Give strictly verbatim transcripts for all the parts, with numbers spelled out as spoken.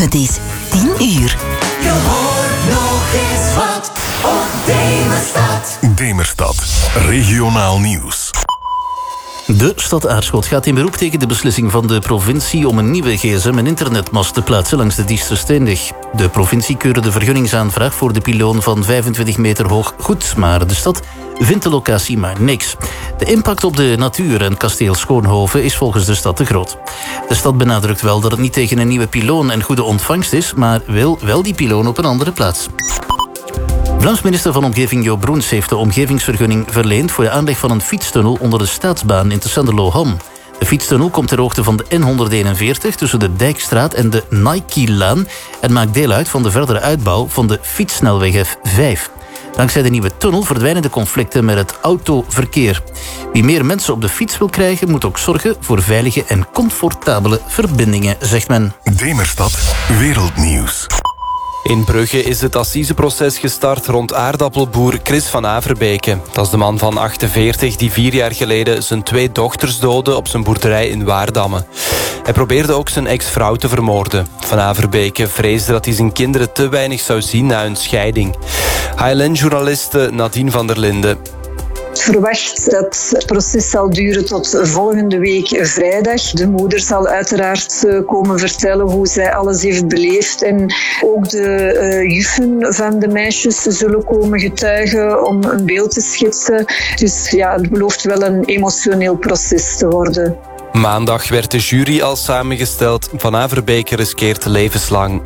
Het is tien uur. Je hoort nog eens wat op Demerstad. Demerstad, regionaal nieuws. De stad Aarschot gaat in beroep tegen de beslissing van de provincie om een nieuwe gsm- en internetmast te plaatsen langs de Diestersteenweg. De provincie keurde de vergunningsaanvraag voor de pyloon van vijfentwintig meter hoog goed, maar de stad vindt de locatie maar niks. De impact op de natuur en kasteel Schoonhoven is volgens de stad te groot. De stad benadrukt wel dat het niet tegen een nieuwe pyloon en goede ontvangst is, maar wil wel die pyloon op een andere plaats. Vlaams minister van Omgeving Jo Broens heeft de omgevingsvergunning verleend voor de aanleg van een fietstunnel onder de Staatsbaan in Tessenderlo-Ham. De fietstunnel komt ter hoogte van de N honderdeenenveertig tussen de Dijkstraat en de Nike-laan en maakt deel uit van de verdere uitbouw van de fietssnelweg F vijf. Dankzij de nieuwe tunnel verdwijnen de conflicten met het autoverkeer. Wie meer mensen op de fiets wil krijgen, moet ook zorgen voor veilige en comfortabele verbindingen, zegt men. Demerstad, wereldnieuws. In Brugge is het assiseproces gestart rond aardappelboer Chris van Averbeke. Dat is de man van achtenveertig die vier jaar geleden zijn twee dochters doodde op zijn boerderij in Waardamme. Hij probeerde ook zijn ex-vrouw te vermoorden. Van Averbeke vreesde dat hij zijn kinderen te weinig zou zien na hun scheiding. H L N-journaliste Nadine van der Linden. Verwacht dat het proces zal duren tot volgende week vrijdag. De moeder zal uiteraard komen vertellen hoe zij alles heeft beleefd. En ook de uh, juffen van de meisjes zullen komen getuigen om een beeld te schetsen. Dus ja, het belooft wel een emotioneel proces te worden. Maandag werd de jury al samengesteld. Van Averbeke riskeert levenslang.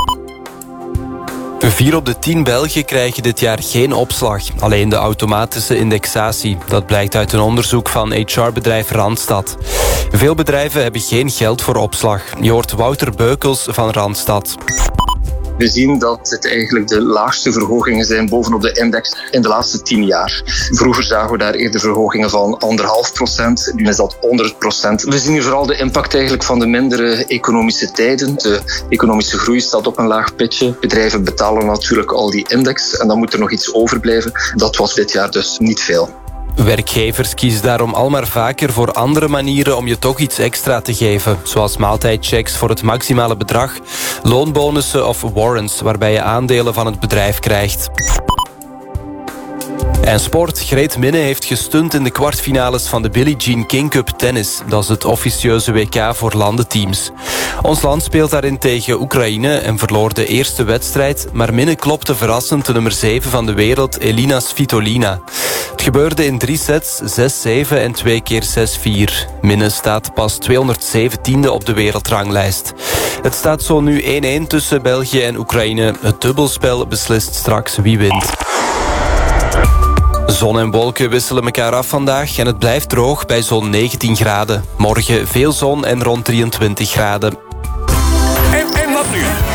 Vier op de tien Belgen krijgen dit jaar geen opslag. Alleen de automatische indexatie. Dat blijkt uit een onderzoek van H R-bedrijf Randstad. Veel bedrijven hebben geen geld voor opslag. Je hoort Wouter Beukels van Randstad. We zien dat het eigenlijk de laagste verhogingen zijn bovenop de index in de laatste tien jaar. Vroeger zagen we daar eerder verhogingen van anderhalf procent. Nu is dat honderd procent. We zien hier vooral de impact eigenlijk van de mindere economische tijden. De economische groei staat op een laag pitje. Bedrijven betalen natuurlijk al die index en dan moet er nog iets overblijven. Dat was dit jaar dus niet veel. Werkgevers kiezen daarom al maar vaker voor andere manieren om je toch iets extra te geven. Zoals maaltijdchecks voor het maximale bedrag, loonbonussen of warrants waarbij je aandelen van het bedrijf krijgt. En sport. Greet Minne heeft gestunt in de kwartfinales van de Billie Jean King Cup tennis. Dat is het officieuze W K voor landenteams. Ons land speelt daarin tegen Oekraïne en verloor de eerste wedstrijd, maar Minne klopte verrassend de nummer zeven van de wereld, Elina Svitolina. Het gebeurde in drie sets, zes zeven en twee keer zes vier. Minne staat pas tweehonderdzeventiende op de wereldranglijst. Het staat zo nu één-één tussen België en Oekraïne. Het dubbelspel beslist straks wie wint. Zon en wolken wisselen elkaar af vandaag en het blijft droog bij zo'n negentien graden. Morgen veel zon en rond drieëntwintig graden. En, en wat nu?